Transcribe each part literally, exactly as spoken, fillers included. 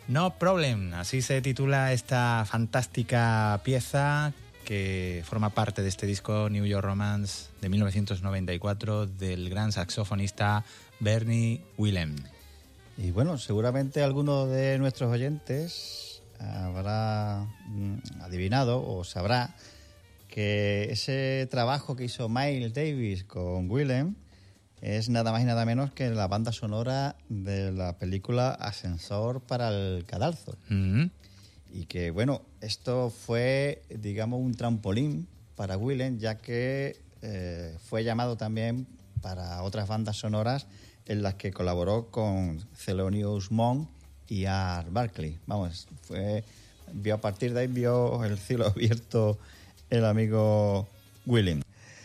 No Problem, así se titula esta fantástica pieza que forma parte de este disco New York Romance de mil novecientos noventa y cuatro del gran saxofonista Bernie Willems. Y bueno, seguramente alguno de nuestros oyentes habrá adivinado o sabrá que ese trabajo que hizo Miles Davis con Willems es nada más y nada menos que la banda sonora de la película Ascensor para el Cadalso. Mm-hmm. Y que, bueno, esto fue, digamos, un trampolín para Willems, ya que eh, fue llamado también para otras bandas sonoras en las que colaboró con Thelonious Monk y Art Blakey. Vamos, fue, vio a partir de ahí, vio el cielo abierto el amigo Willems.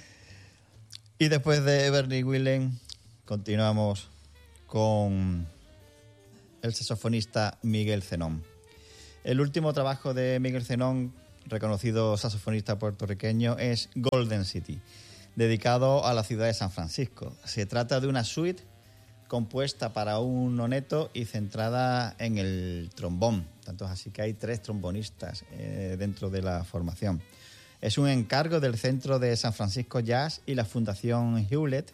Y después de Bernie Willems, continuamos con el saxofonista Miguel Zenón. El último trabajo de Miguel Zenón, reconocido saxofonista puertorriqueño, es Golden City, dedicado a la ciudad de San Francisco. Se trata de una suite compuesta para un noneto y centrada en el trombón. Tanto es así que hay tres trombonistas eh, dentro de la formación. Es un encargo del Centro de San Francisco Jazz y la Fundación Hewlett,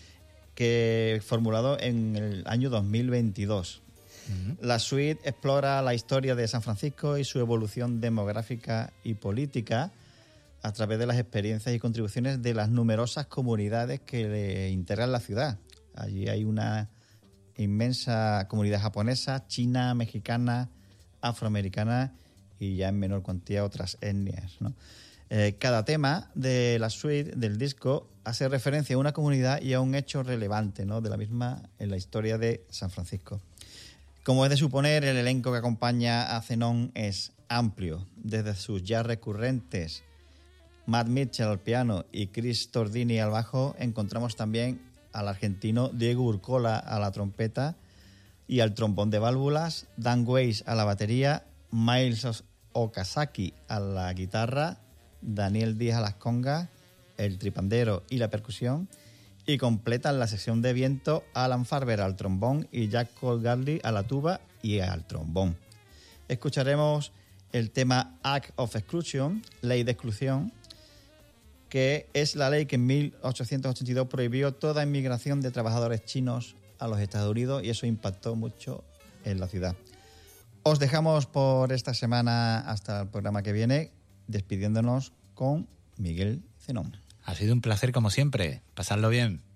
que formulado en el año dos mil veintidós. Uh-huh. La suite explora la historia de San Francisco y su evolución demográfica y política a través de las experiencias y contribuciones de las numerosas comunidades que le integran la ciudad. Allí hay una inmensa comunidad japonesa, china, mexicana, afroamericana y ya en menor cuantía otras etnias, ¿no? Eh, cada tema de la suite del disco hace referencia a una comunidad y a un hecho relevante, ¿no?, de la misma en la historia de San Francisco. Como es de suponer, el elenco que acompaña a Zenón es amplio, desde sus jazz recurrentes, Matt Mitchell al piano y Chris Tordini al bajo. Encontramos también al argentino Diego Urcola a la trompeta y al trombón de válvulas, Dan Weiss a la batería, Miles Okazaki a la guitarra, Daniel Díaz a las congas, el tripandero y la percusión, y completan la sección de viento Alan Farber al trombón y Jack Colgardy a la tuba y al trombón. Escucharemos el tema Act of Exclusion, ley de exclusión, que es la ley que en mil ochocientos ochenta y dos prohibió toda inmigración de trabajadores chinos a los Estados Unidos, y eso impactó mucho en la ciudad. Os dejamos por esta semana hasta el programa que viene, despidiéndonos con Miguel Zenón. Ha sido un placer como siempre. Pasadlo bien.